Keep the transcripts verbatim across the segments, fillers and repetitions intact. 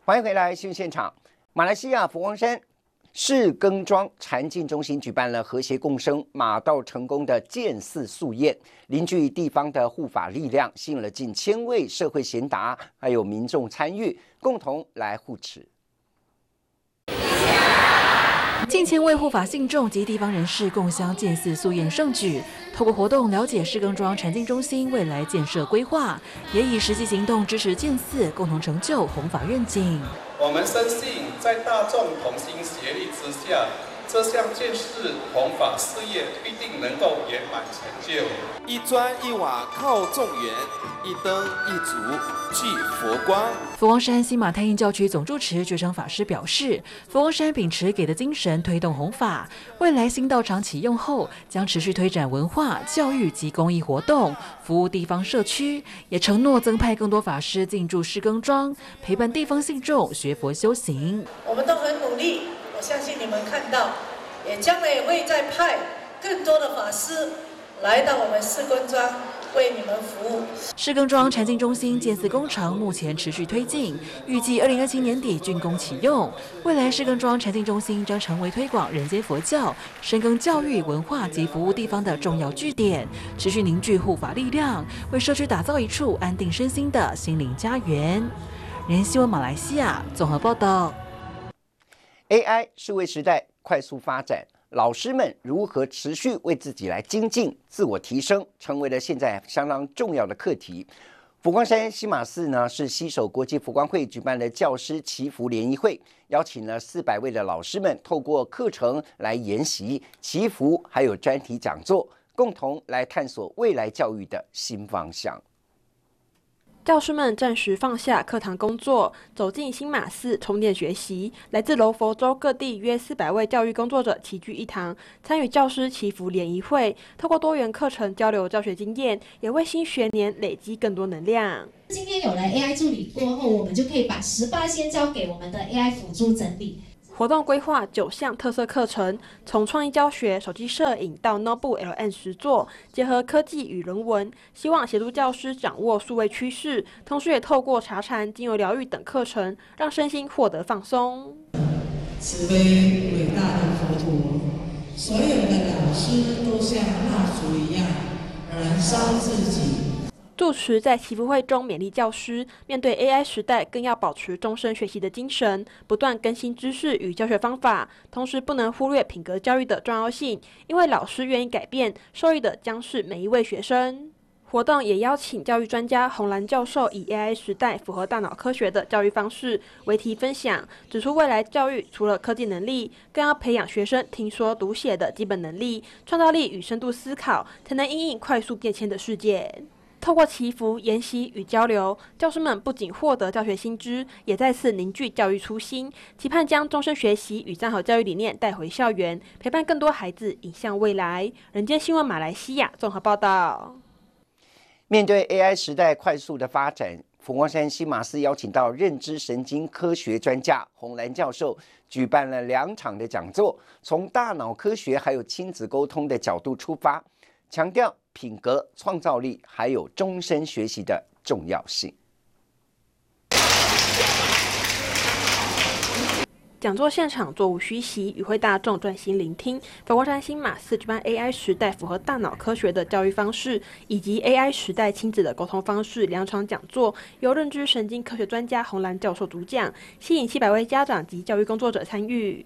欢迎回来新闻现场。马来西亚佛光山市耕庄禅境中心举办了和谐共生、马到成功的建寺宿宴，凝聚地方的护法力量，吸引了近千位社会贤达还有民众参与，共同来护持。 近千位护法信众及地方人士共襄建寺宿宴盛举，透过活动了解市耕庄禅境中心未来建设规划，也以实际行动支持建寺，共同成就弘法愿景。 我们深信，在大众同心协力之下，这项建寺弘法事业必定能够圆满成就。 一砖一瓦靠众缘，一灯一烛聚佛光。 佛光山新马太印教区总住持觉诚法师表示，佛光山秉持给的精神推动弘法，未来新道场启用后，将持续推展文化、教育及公益活动，服务地方社区，也承诺增派更多法师进驻市耕庄，陪伴地方信众学佛修行。 我们都很努力，我相信你们看到，也将来也会再派更多的法师来到我们市耕庄，为你们服务。 市耕庄禅境中心建寺工程目前持续推进，预计二零二七年底竣工启用。未来市耕庄禅境中心将成为推广人间佛教、深耕教育文化及服务地方的重要据点，持续凝聚护法力量，为社区打造一处安定身心的心灵家园。人新闻马来西亚综合报道。 A I 数位时代快速发展，老师们如何持续为自己来精进、自我提升，成为了现在相当重要的课题。佛光山西马寺呢是携手国际佛光会举办了教师祈福联谊会，邀请了四百位的老师们，透过课程来研习祈福，还有专题讲座，共同来探索未来教育的新方向。 教师们暂时放下课堂工作，走进新马寺充电学习。来自柔佛州各地约四百位教育工作者齐聚一堂，参与教师祈福联谊会，透过多元课程交流教学经验，也为新学年累积更多能量。 今天有了 A I 助理过后，我们就可以把十八先交给我们的 A I 辅助整理。 活动规划九项特色课程，从创意教学、手机摄影到 Notebook L M 实作，结合科技与人文，希望协助教师掌握数位趋势，同时也透过茶禅、精油疗愈等课程，让身心获得放松。 慈悲伟大的佛陀，所有的老师都像蜡烛一样燃烧自己。 住持在祈福会中勉励教师，面对 A I 时代，更要保持终身学习的精神，不断更新知识与教学方法，同时不能忽略品格教育的重要性，因为老师愿意改变，受益的将是每一位学生。活动也邀请教育专家洪兰教授以 A I 时代符合大脑科学的教育方式为题分享，指出未来教育除了科技能力，更要培养学生听说读写的基本能力、创造力与深度思考，才能因应快速变迁的世界。透过祈福、研习与交流，教师们不仅获得教学新知，也再次凝聚教育初心，期盼将终身学习与三好教育理念带回校园，陪伴更多孩子迎向未来。人间新闻马来西亚综合报道。 面对 A I 时代快速的发展，佛光山西马寺邀请到认知神经科学专家洪兰教授，举办了两场的讲座，从大脑科学还有亲子沟通的角度出发，强调品格、创造力还有终身学习的重要性。 讲座现场座无虚席，与会大众专心聆听佛光山新马寺举办 A I 时代符合大脑科学的教育方式，以及 A I 时代亲子的沟通方式两场讲座，由认知神经科学专家洪兰教授主讲，吸引七百位家长及教育工作者参与。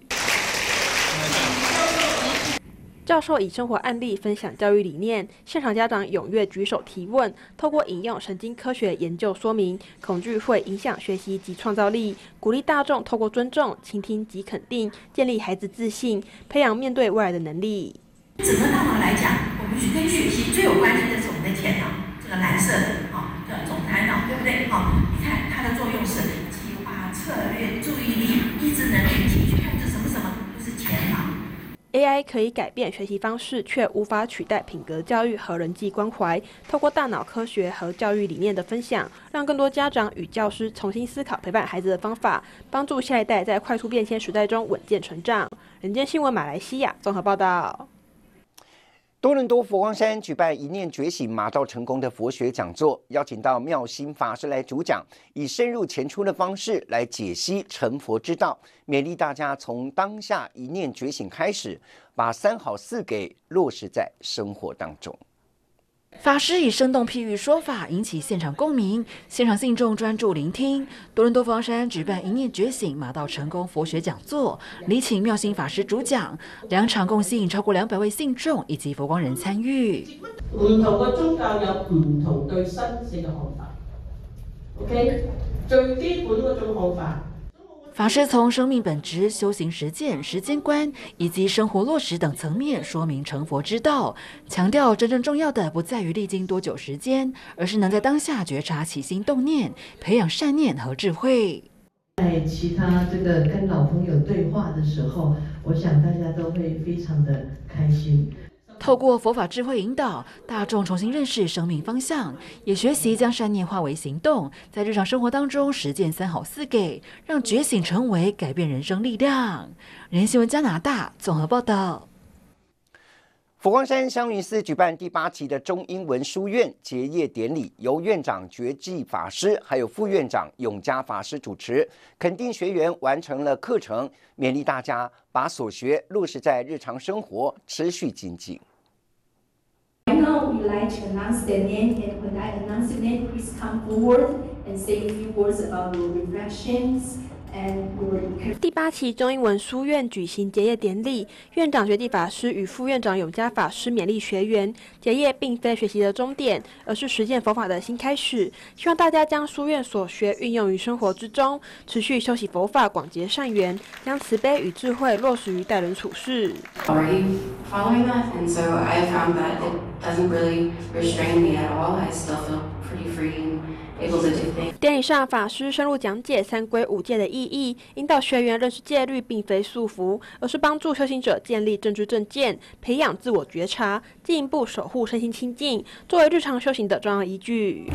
教授以生活案例分享教育理念，现场家长踊跃举手提问，透过引用神经科学研究说明，恐惧会影响学习及创造力，鼓励大众透过尊重、倾听及肯定，建立孩子自信，培养面对未来的能力。 整个大脑来讲，我们跟学习最有关系的是我们的前脑，这个蓝色的啊，叫总裁脑，对不对？好，你看它的作用是计划、策略、注意力、意志能力、情绪控制，什么什么都是前脑。 A I 可以改变学习方式，却无法取代品格教育和人际关怀。透过大脑科学和教育理念的分享，让更多家长与教师重新思考陪伴孩子的方法，帮助下一代在快速变迁时代中稳健成长。人间新闻马来西亚综合报道。 多伦多佛光山举办一念觉醒，马到成功的佛学讲座，邀请到妙心法师来主讲，以深入浅出的方式来解析成佛之道，勉励大家从当下一念觉醒开始，把三好四给落实在生活当中。 法师以生动譬喻说法引起现场共鸣，现场信众专注聆听。多伦多佛光山举办一念觉醒，马到成功佛学讲座，礼请妙心法师主讲，两场共吸引超过两百位信众以及佛光人参与。 唔同嘅宗教有唔同對生死嘅看法 ，OK， 最基本嗰種看法。 法師從生命本質、修行實踐、時間觀以及生活落實等層面說明成佛之道，強調真正重要的不在於歷經多久時間，而是能在當下覺察起心動念，培養善念和智慧。 在其他這個跟老朋友對話的時候，我想大家都會非常的開心。 透過佛法智慧引導，大眾重新認識生命方向，也學習將善念化為行動，在日常生活當中實踐三好四給，讓覺醒成為改變人生力量。人新聞加拿大綜合報道。 佛光山香雲寺舉辦第八期的中英文書院結業典禮，由院長覺濟法師還有副院長永嘉法師主持，肯定學員完成了課程，勉勵大家把所學落實在日常生活，持續精進。 Now we like to announce their name, and when I announce the name, please come forward and say a few words about your reflections. 第八期中英文书院举行结业典礼，院长觉济法师与副院长永嘉法师勉勵学员，结业并非学习的终点，而是实践佛法的新开始。希望大家将书院所学运用于生活之中，持续修习佛法，广结善缘，将慈悲与智慧落实于待人处事。 Already following that, and so I found that it doesn't really restrain me at all. I still feel pretty free. 典礼上，法师深入讲解三皈五戒的意义，引导学员认识戒律并非束缚，而是帮助修行者建立正知正见，培养自我觉察，进一步守护身心清净，作为日常修行的重要依据。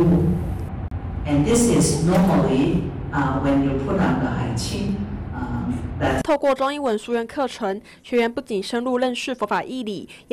And this is normally, uh, when you put on the 海青。 透过中英文书院课程，学员不仅深入认识佛法义理，也